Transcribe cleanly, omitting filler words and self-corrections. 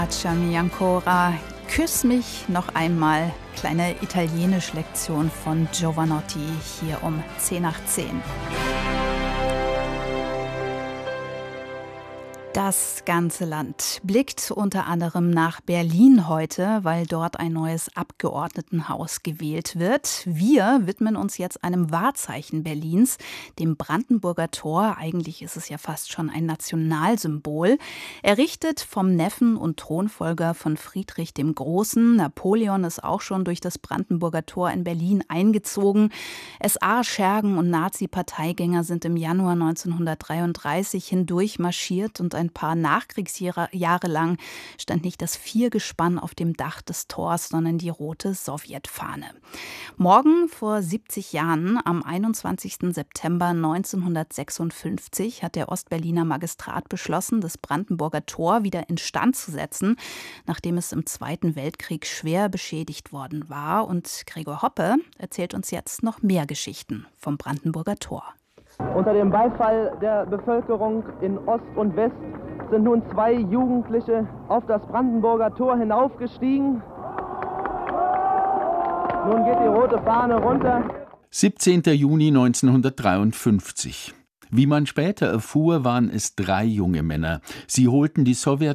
Baciami ancora, küss mich noch einmal. Kleine Italienisch-Lektion von Giovanotti hier um 10 nach 10. Das ganze Land blickt unter anderem nach Berlin heute, weil dort ein neues Abgeordnetenhaus gewählt wird. Wir widmen uns jetzt einem Wahrzeichen Berlins, dem Brandenburger Tor. Eigentlich ist es ja fast schon ein Nationalsymbol. Errichtet vom Neffen und Thronfolger von Friedrich dem Großen. Napoleon ist auch schon durch das Brandenburger Tor in Berlin eingezogen. SA, Schergen und Nazi-Parteigänger sind im Januar 1933 hindurch marschiert und ein paar Nachkriegsjahre lang stand nicht das Viergespann auf dem Dach des Tors, sondern die rote Sowjetfahne. Morgen vor 70 Jahren, am 21. September 1956, hat der Ostberliner Magistrat beschlossen, das Brandenburger Tor wieder instand zu setzen, nachdem es im Zweiten Weltkrieg schwer beschädigt worden war. Und Gregor Hoppe erzählt uns jetzt noch mehr Geschichten vom Brandenburger Tor. Unter dem Beifall der Bevölkerung in Ost und West sind nun 2 Jugendliche auf das Brandenburger Tor hinaufgestiegen. Nun geht die rote Fahne runter. 17. Juni 1953. Wie man später erfuhr, waren es 3 junge Männer. Sie holten die